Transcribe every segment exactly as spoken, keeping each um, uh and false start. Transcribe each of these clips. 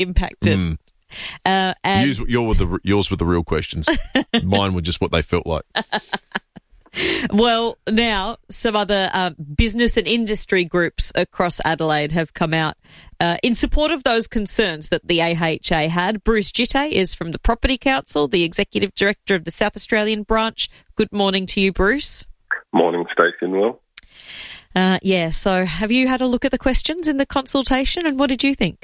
impacted. Mm. Uh, and Yours, your with the, yours were the real questions. Mine were just what they felt like. Well, now some other uh, business and industry groups across Adelaide have come out uh, in support of those concerns that the A H A had. Bruce Jitte is from the Property Council, the Executive Director of the South Australian branch. Good morning to you, Bruce. Morning, Stacey and Will. Uh, yeah, so have you had a look at the questions in the consultation, and what did you think?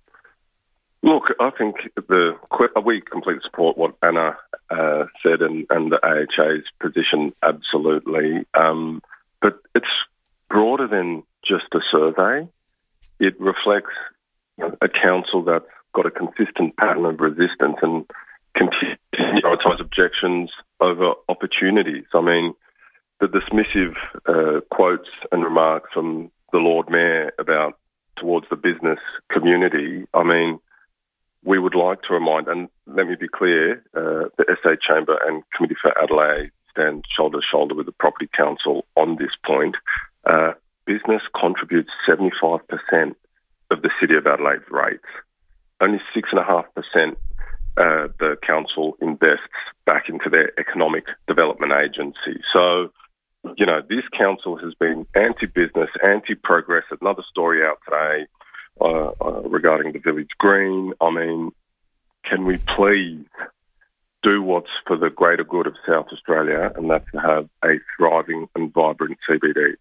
Look, I think the we completely support what Anna uh, said and, and the A H A's position, absolutely. Um, but it's broader than just a survey. It reflects, you know, a council that's got a consistent pattern of resistance and continues to prioritise objections over opportunities. I mean, the dismissive uh, quotes and remarks from the Lord Mayor about towards the business community, I mean, we would like to remind, and let me be clear, uh, the S A Chamber and Committee for Adelaide stand shoulder to shoulder with the Property Council on this point. Uh, business contributes seventy-five percent of the City of Adelaide's rates. Only six point five percent uh, the council invests back into their economic development agency. So, you know, this council has been anti-business, anti-progress. Another story out today Uh, uh, regarding the Village Green. I mean, can we please do what's for the greater good of South Australia, and that's to have a thriving and vibrant C B D?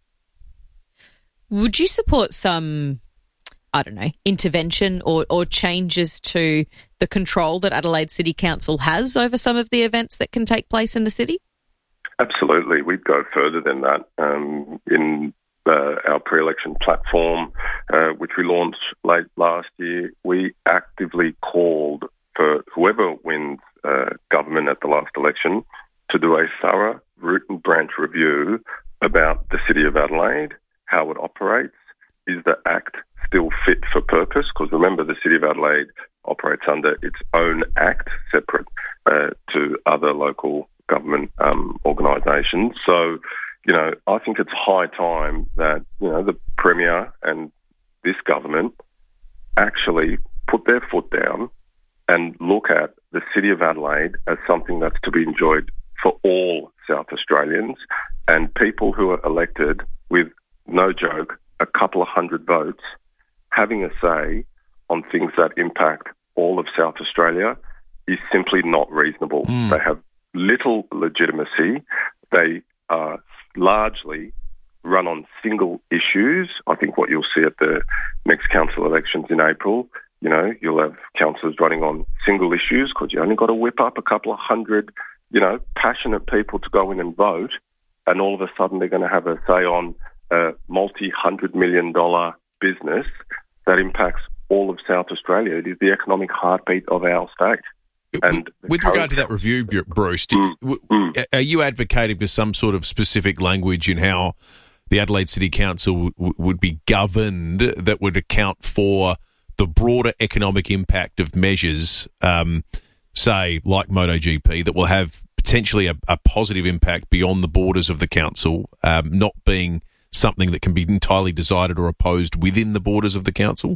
Would you support some, I don't know, intervention or, or changes to the control that Adelaide City Council has over some of the events that can take place in the city? Absolutely. We'd go further than that. Um, in Uh, our pre-election platform, uh, which we launched late last year, we actively called for whoever wins uh, government at the last election to do a thorough root and branch review about the City of Adelaide, how it operates. Is the Act still fit for purpose? Because remember, the City of Adelaide operates under its own Act, separate uh, to other local government um, organisations. So, you know, I think it's high time that, you know, the Premier and this government actually put their foot down and look at the City of Adelaide as something that's to be enjoyed for all South Australians, and people who are elected with, no joke, a couple of hundred votes, having a say on things that impact all of South Australia is simply not reasonable. Mm. They have little legitimacy. They are largely run on single issues. I think what you'll see at the next council elections in April, you know, you'll have councillors running on single issues because you only got to whip up a couple of hundred, you know, passionate people to go in and vote, and all of a sudden they're going to have a say on a multi-hundred million dollar business that impacts all of South Australia. It is the economic heartbeat of our state. And with regard to that review, Bruce, do you, mm, mm. are you advocating for some sort of specific language in how the Adelaide City Council w- would be governed that would account for the broader economic impact of measures, um, say, like MotoGP, that will have potentially a, a positive impact beyond the borders of the council, um, not being something that can be entirely decided or opposed within the borders of the council?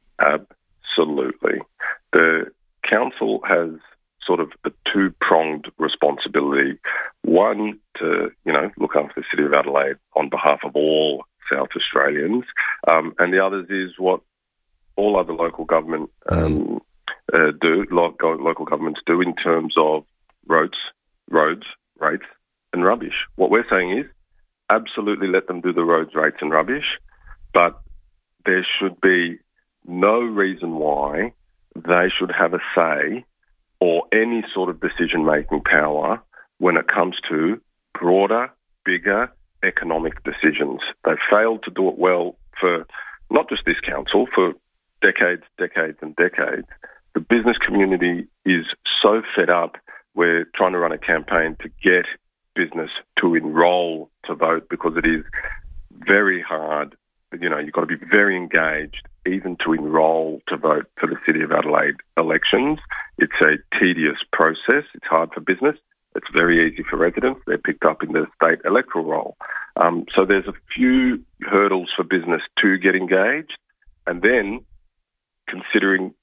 Absolutely. The council has sort of a two-pronged responsibility. One, to, you know, look after the City of Adelaide on behalf of all South Australians, um, and the others is what all other local government um, uh, do, local, local governments do in terms of roads, roads, rates, and rubbish. What we're saying is absolutely let them do the roads, rates, and rubbish, but there should be no reason why they should have a say or any sort of decision-making power when it comes to broader, bigger economic decisions. They've failed to do it well for not just this council, for decades, decades and decades. The business community is so fed up. We're trying to run a campaign to get business to enrol to vote because it is very hard. You know, you've got to be very engaged even to enrol to vote for the City of Adelaide elections. It's a tedious process. It's hard for business. It's very easy for residents. They're picked up in the state electoral roll. Um, so there's a few hurdles for business to get engaged, and then considering